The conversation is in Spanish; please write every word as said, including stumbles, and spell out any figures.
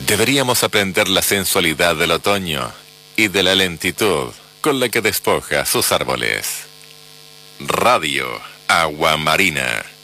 Deberíamos aprender la sensualidad del otoño y de la lentitud con la que despoja sus árboles. Radio Agua Marina.